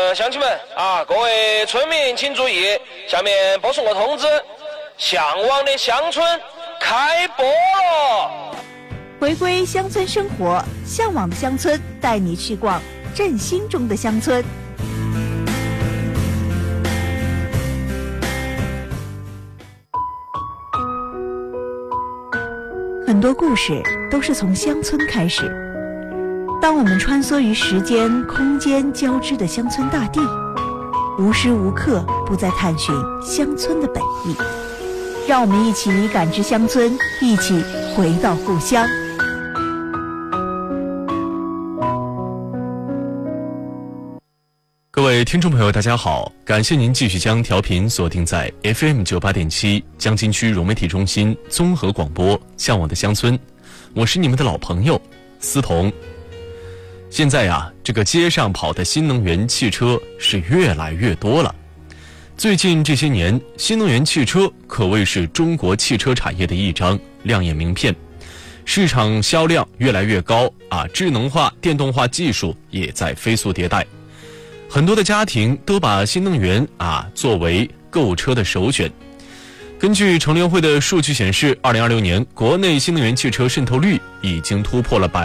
乡亲们啊，各位村民请注意，下面播送个通知，向往的乡村开播了。 回归乡村生活，向往的乡村带你去逛振兴中的乡村。很多故事都是从乡村开始。当我们穿梭于时间、空间交织的乡村大地，无时无刻不在探寻乡村的本意。让我们一起感知乡村，一起回到故乡。 各位听众朋友大家好，感谢您继续将调频锁定在 FM 98.7江津区融媒体中心综合广播向往的乡村，我是你们的老朋友思彤。现在呀，这个街上跑的新能源汽车是越来越多了。最近这些年，新能源汽车可谓是中国汽车产业的一张亮眼名片，市场销量越来越高啊，智能化、电动化技术也在飞速迭代。很多的家庭都把新能源作为购车的首选。根据乘联会的数据显示，2026年国内新能源汽车渗透率已经突破了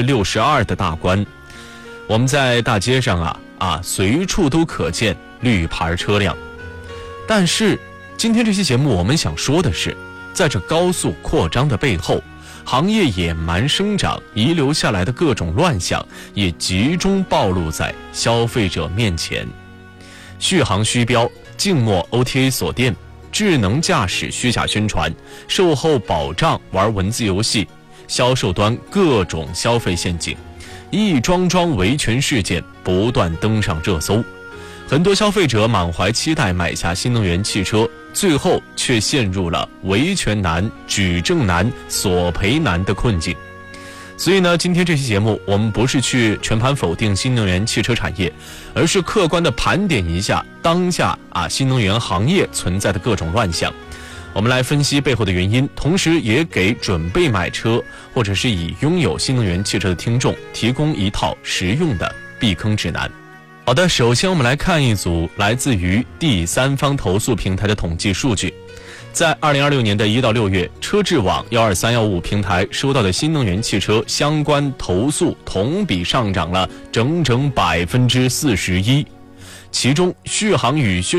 62%的大关。我们在大街上随处都可见绿牌车辆。但是今天这期节目我们想说的是，在这高速扩张的背后，行业野蛮生长遗留下来的各种乱象也集中暴露在消费者面前。续航虚标、静默 OTA 锁店、智能驾驶虚假宣传、售后保障玩文字游戏、销售端各种消费陷阱，一桩桩维权事件不断登上热搜。很多消费者满怀期待买下新能源汽车，最后却陷入了维权难、举证难、索赔难的困境。所以呢，今天这期节目我们不是去全盘否定新能源汽车产业，而是客观地盘点一下当下新能源行业存在的各种乱象。我们来分析背后的原因，同时也给准备买车或者是已拥有新能源汽车的听众提供一套实用的避坑指南。好的，首先我们来看一组来自于第三方投诉平台的统计数据。在2026年的1到6月，车智网12315平台收到的新能源汽车相关投诉同比上涨了整整41%，其中续航与宣